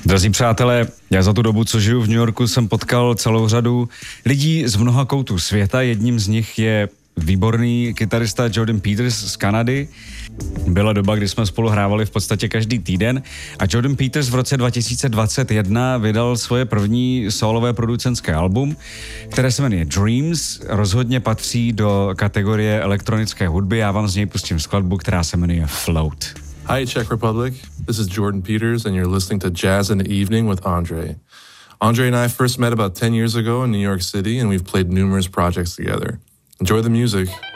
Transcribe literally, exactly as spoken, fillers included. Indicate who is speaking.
Speaker 1: Drazí přátelé, já za tu dobu, co žiju v New Yorku, jsem potkal celou řadu lidí z mnoha koutů světa. Jedním z nich je výborný kytarista Jordan Peters z Kanady. Byla doba, kdy jsme spolu hrávali v podstatě každý týden a Jordan Peters v roce dva tisíce dvacet jedna vydal svoje první solové producentské album, které se jmenuje Dreams. Rozhodně patří do kategorie elektronické hudby. Já vám z něj pustím skladbu, která se jmenuje Float.
Speaker 2: Hi, Czech Republic. This is Jordan Peters, and you're listening to Jazz in the Evening with Andre. Andre and I first met about ten years ago in New York City, and we've played numerous projects together. Enjoy the music.